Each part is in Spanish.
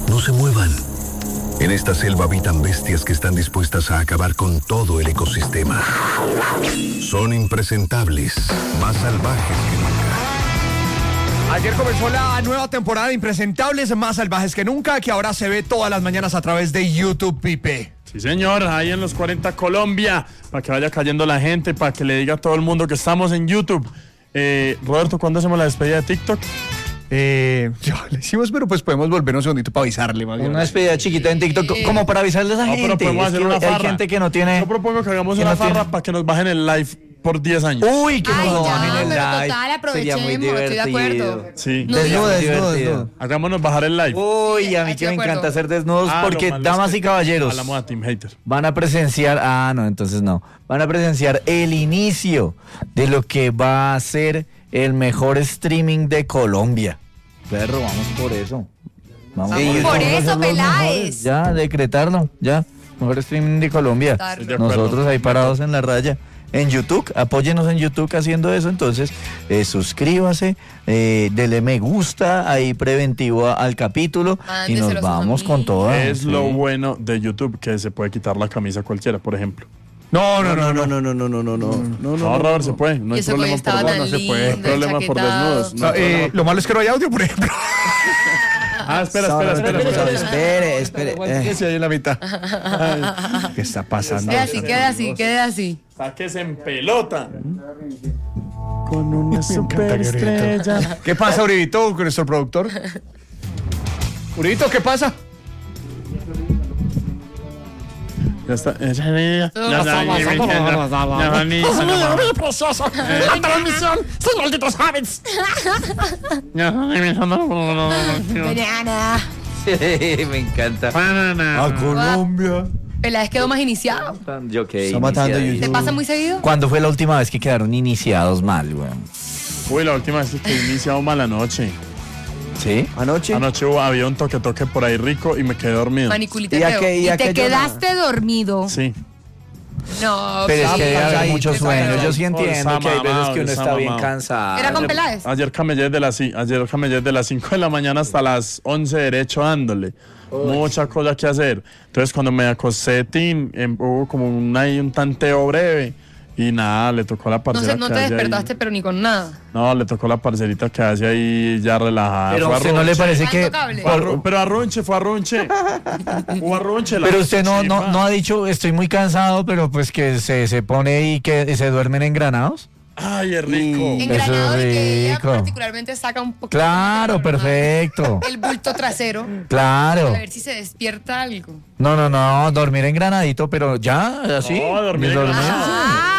No se muevan. En esta selva habitan bestias que están dispuestas a acabar con todo el ecosistema. Son impresentables, más salvajes que nunca. Ayer comenzó la nueva temporada de Impresentables, más salvajes que nunca, que ahora se ve todas las mañanas a través de YouTube, Pipe. Sí, señor, ahí en los 40 Colombia, para que vaya cayendo la gente, para que le diga a todo el mundo que estamos en YouTube. Roberto, ¿cuándo hacemos la despedida de TikTok? Ya le hicimos, pero pues podemos volver un segundito para avisarle. Una despedida chiquita en TikTok, como para avisarles a gente. Pero podemos hacer una farra. Hay gente que no tiene... Yo propongo que hagamos una farra para que nos bajen el live por 10 años. Uy, que nos bajen el pero live. total, aprovechemos, Sería muy estoy de acuerdo. Sí. No, Desnudo. Hagámonos bajar el live. Uy, a mí que me encanta hacer desnudos porque, damas y caballeros, Hablamos a Team Hater. van a presenciar, entonces no, van a presenciar el inicio de lo que va a ser el mejor streaming de Colombia. Perro, vamos por eso. Vamos por eso, Peláez. Ya, decretarlo, ya. Mejor streaming de Colombia. Nosotros ahí parados en la raya. En YouTube, apóyenos en YouTube haciendo eso, entonces suscríbase, dele me gusta, ahí preventivo al capítulo y nos vamos con todo. Es lo bueno de YouTube, que se puede quitar la camisa cualquiera, por ejemplo. No, Robert, se puede, no hay problema por desnudos, no se puede. No hay problema por desnudos. Lo malo es que no hay audio, por ejemplo. Espere. Que se hay en la mitad. Ay, ¿qué está pasando? Quede así. Sáquese en pelota. Con una superestrella. ¿Qué pasa, Uribito, con nuestro productor? Uribito, ¿qué pasa? Ya está. Precioso. La transmisión sin malditos hobbits. Banana. Me encanta. A Colombia. Peláez quedó más iniciado. Está matando YouTube. ¿Te pasa muy seguido? ¿Cuándo fue la última vez que quedaron iniciados mal, weón? Uy, la última vez que he iniciado mala noche. ¿Sí? Anoche había un toque por ahí rico y me quedé dormido. Maniculita y te quedaste dormido. Sí. No, pero es que debe haber mucho sueño. pero... Yo sí entiendo que hay veces que uno está bien cansado. ¿Era con Peláez? Ayer camellé de las 5 de la mañana hasta las 11 derecho dándole. Mucha cosa que hacer. Entonces cuando me acosté, hubo como un tanteo breve. Y nada, le tocó la parcera. No te despertaste, pero ni con nada. No, le tocó la parcerita que hace ahí ya relajada. Pero a usted no le parece que... Pero arrunche. Fue arrunche. Pero usted no ha dicho, estoy muy cansado, pero pues que se pone y que se duermen engranados. Ay, es rico. Engranado Eso es y que ella rico. particularmente saca un poquito. Claro, perfecto. El bulto trasero. Claro. A ver si se despierta algo. No, dormir engranadito, pero ya, así. No, dormir engranado.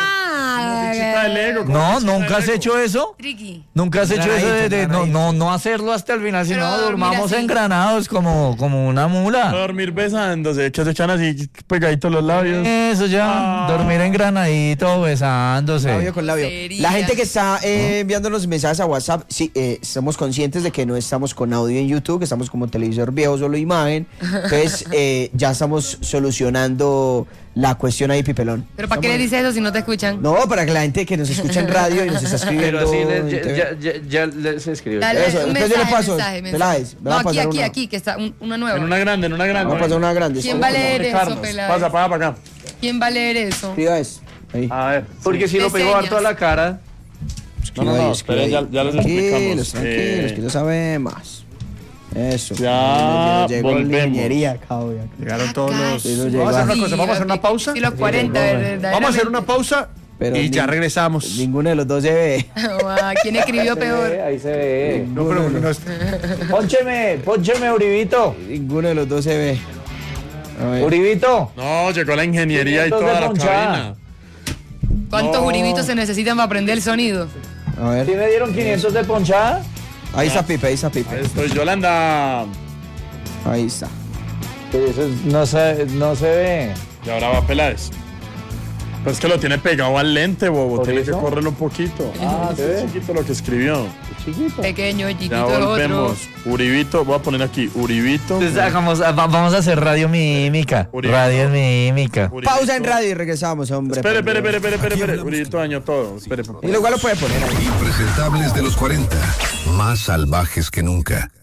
No, nunca has hecho eso. Triqui. Nunca has hecho eso de no hacerlo hasta el final, sino dormamos engranados como una mula. Dormir besándose, que se echan así pegaditos los labios. Eso ya, dormir engranadito, besándose. Labio con labio. La gente que está enviándonos mensajes a WhatsApp, sí, estamos conscientes de que no estamos con audio en YouTube, que estamos como televisor viejo, solo imagen. Entonces, ya estamos solucionando la cuestión ahí, Pipelón. ¿Pero para qué le dices eso si no te escuchan? No, para que la gente que nos escucha en radio y nos está escribiendo. Pero así ya se escribió. Dale, eso, después yo le paso. Peláez. No, aquí, que está una nueva. En una grande. Vamos a pasar una grande. ¿Quién va a leer eso, Peláez? Pasa para acá. ¿Quién va a leer eso? Escriba eso. Ahí. A ver. Porque si lo pegó harto a la cara. No, esperen, ya les explicamos. Tranquilos, que ya sabemos. Eso. Ya volvemos. Llegaron todos los... Vamos a hacer una cosa, vamos a hacer una pausa. Sí, los 40, Vamos a hacer una pausa y ya regresamos. Ninguno de los dos se ve. ¿Quién escribió peor? Ahí se ve. No, pero no. Póncheme, Uribito. Ninguno de los dos se ve. Uribito. No, llegó la ingeniería y toda la cabina. ¿Cuántos uribitos se necesitan para aprender el sonido? A ver. ¿Sí me dieron 500 de ponchada? Ahí está Pipe. Ahí estoy, Yolanda. Ahí está. Eso no se ve. Y ahora va Peláez. Pero es que lo tiene pegado al lente, bobo. Tiene que correrlo un poquito. Es chiquito lo que escribió. Chiquito. Pequeño, Ya chiquito el otro. volvemos. Uribito, voy a poner aquí, Uribito. Entonces, vamos a hacer radio mímica. Radio mímica. Uribito. Pausa en radio y regresamos, hombre. Espere. Uribito dañó todo. Espere. Y luego lo puede poner ahí. Impresentables de los 40, más salvajes que nunca.